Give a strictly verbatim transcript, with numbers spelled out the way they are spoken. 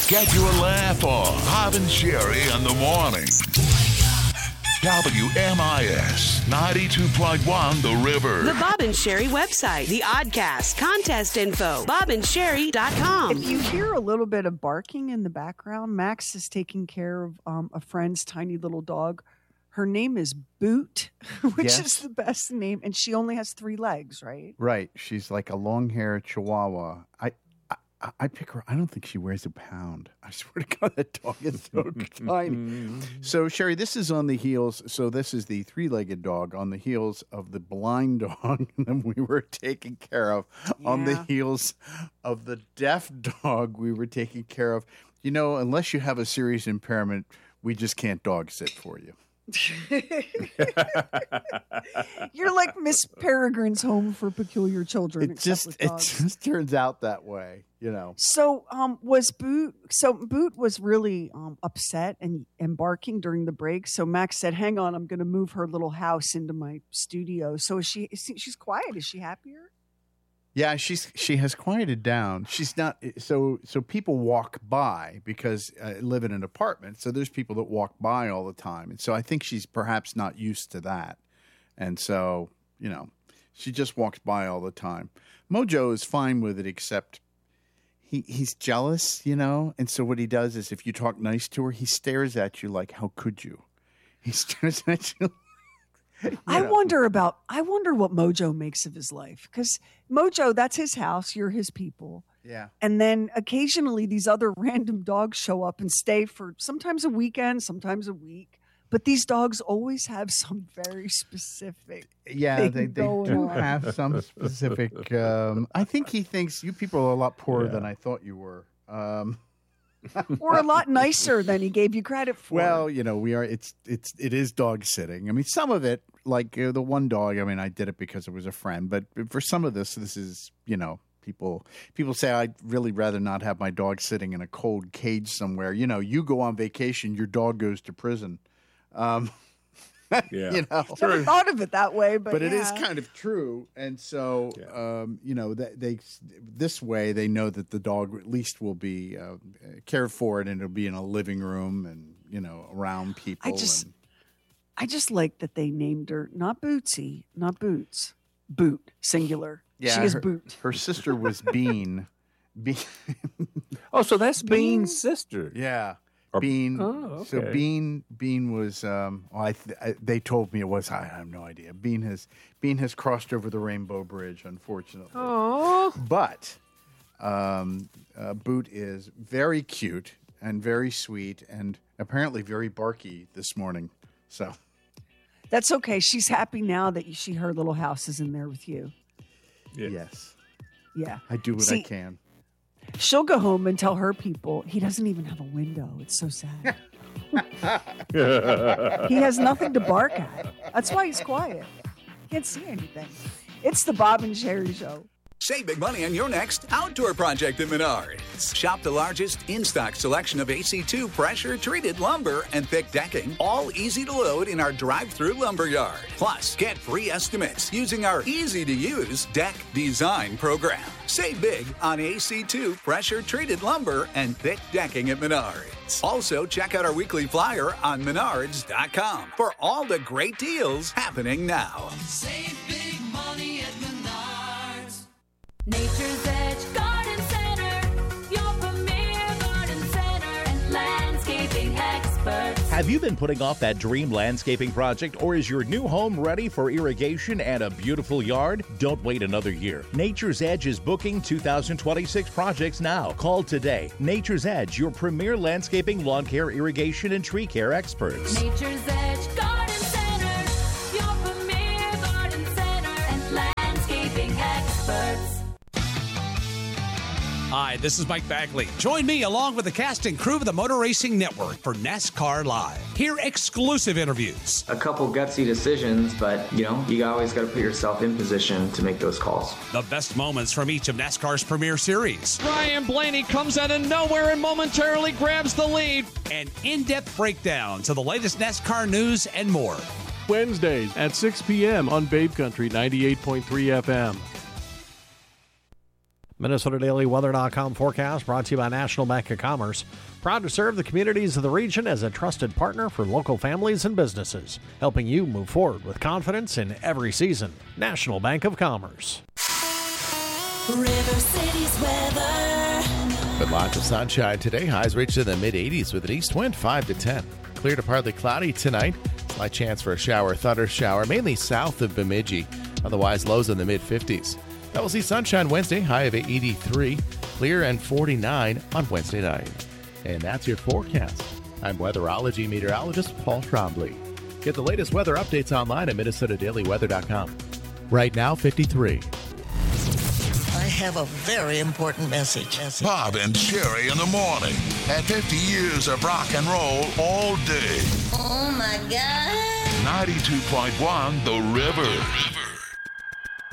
Get your laugh on. Bob and Sherry in the morning. W M I S ninety-two point one The River. The Bob and Sherry website, the Oddcast, contest info, bob and sherry dot com. If you hear a little bit of barking in the background, Max is taking care of um, a friend's tiny little dog. Her name is Boot, which Yes. is the best name, and she only has three legs, right? Right. She's like a long-haired Chihuahua. I, I I pick her. I don't think she weighs a pound. I swear to God, that dog is so tiny. So, Sherry, this is on the heels. So this is the three-legged dog on the heels of the blind dog that we were taking care of. On the Yeah. heels of the deaf dog we were taking care of. You know, unless you have a serious impairment, we just can't dog sit for you. You're like Miss Peregrine's Home for Peculiar Children. It except just with it dogs. just turns out that way, you know. So, um, was Boot? So Boot was really um, upset and, and barking during the break. So Max said, "Hang on, I'm going to move her little house into my studio." So is she? Is she- she's quiet. Is she happier? Yeah, she's she has quieted down. She's not so so people walk by because I live in an apartment. So there's people that walk by all the time, and so I think she's perhaps not used to that, and so you know she just walks by all the time. Mojo is fine with it, except he he's jealous, you know, and so what he does is if you talk nice to her, he stares at you like, "How could you?" He stares at you. You I know. wonder about. I wonder what Mojo makes of his life, because Mojo, that's his house. You're his people. Yeah. And then occasionally these other random dogs show up and stay for sometimes a weekend, sometimes a week. But these dogs always have some very specific. Yeah, thing they, they going do on. have some specific. Um, I think he thinks you people are a lot poorer than I thought you were. Um, Or a lot nicer than he gave you credit for. well, you know, we are. It's it's it is dog sitting. I mean, some of it, like uh, the one dog. I mean, I did it because it was a friend. But for some of this, this is you know. People people say I'd really rather not have my dog sitting in a cold cage somewhere. You know, you go on vacation, your dog goes to prison. Um, Yeah. you know, never thought of it that way, but, but it is yeah. kind of true. And so, um, you know, they, they this way they know that the dog at least will be uh, cared for, and it'll be in a living room and you know around people. I just, and, I just like that they named her not Bootsy, not Boots, Boot, singular. yeah, she is her, Boot. her sister was Bean. Bean. Oh, so that's Bean's sister. Yeah. Or- Bean. Oh, So okay. Bean. Bean was. Um, well, I, th- I they told me it was. I have no idea. Bean has. Bean has crossed over the Rainbow Bridge, unfortunately. Oh. But um, uh, Boot is very cute and very sweet, and apparently very barky this morning. So That's okay. She's happy now that you, she her little house is in there with you. Yeah. yes, Yeah. I do what I See, can. She'll go home and tell her people he doesn't even have a window. It's so sad. He has nothing to bark at. That's why he's quiet. Can't see anything. It's the Bob and Sherry Show. Save big money on your next outdoor project at Menards. Shop the largest in-stock selection of A C two pressure-treated lumber and thick decking, all easy to load in our drive-through lumber yard. Plus, get free estimates using our easy-to-use deck design program. Save big on A C two pressure-treated lumber and thick decking at Menards. Also, check out our weekly flyer on menards dot com for all the great deals happening now. Save big money at Menards. Nature's Edge Garden Center, your premier garden center and landscaping experts. Have you been putting off that dream landscaping project, or is your new home ready for irrigation and a beautiful yard? Don't wait another year. Nature's Edge is booking two thousand twenty-six projects now. Call today. Nature's Edge, your premier landscaping, lawn care, irrigation, and tree care experts. Nature's Edge Garden Center, your premier garden center and landscaping experts. Hi, this is Mike Bagley. Join me along with the cast and crew of the Motor Racing Network for NASCAR Live. Hear exclusive interviews. A couple gutsy decisions, but, you know, you always got to put yourself in position to make those calls. The best moments from each of NASCAR's premier series. Ryan Blaney comes out of nowhere and momentarily grabs the lead. And in-depth breakdowns of the latest NASCAR news and more. Wednesdays at six p.m. on Babe Country ninety-eight point three F M. Minnesota Daily Weather dot com forecast brought to you by National Bank of Commerce. Proud to serve the communities of the region as a trusted partner for local families and businesses, helping you move forward with confidence in every season. National Bank of Commerce. River City's weather. With lots of sunshine today, highs reach in the mid eighties with an east wind five to ten. Clear to partly cloudy tonight. Slight chance for a shower, thunder shower, mainly south of Bemidji. Otherwise, lows in the mid fifties. Now we'll see sunshine Wednesday, high of eighty-three, clear and forty-nine on Wednesday night. And that's your forecast. I'm weatherology meteorologist Paul Trombley. Get the latest weather updates online at Minnesota Daily Weather dot com. Right now, fifty-three. I have a very important message. Bob and Sherry in the morning. At fifty years of rock and roll all day. Oh my God. ninety-two point one The River.